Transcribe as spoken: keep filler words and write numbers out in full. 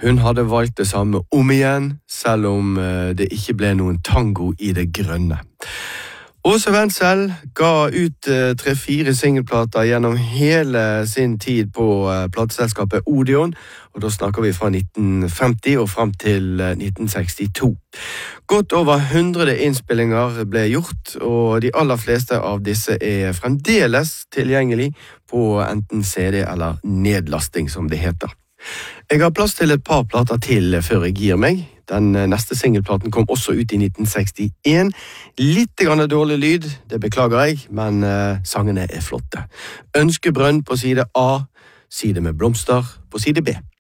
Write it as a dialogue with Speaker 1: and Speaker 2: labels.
Speaker 1: Hun hadde valgt det samme om igjen, selv om det ikke ble noen tango i det grønne. Åse Wentzel ga ut tre-fire singelplater gjennom hele sin tid på plateselskapet Odeon, og da snakker vi fra nitten femti og frem til nitten sekstito. Godt over hundre innspillinger ble gjort, og de aller fleste av disse er fremdeles tilgjengelig på enten C D eller nedlasting, som det heter. Jeg har plass til et par plater til før jeg gir meg. Den neste singelplaten kom også ut i nitten sekstien. Litt grann dårlig lyd, det beklager jeg, men uh, sangene er flotte. Ønskebrønn på side A, Side med blomster på side B.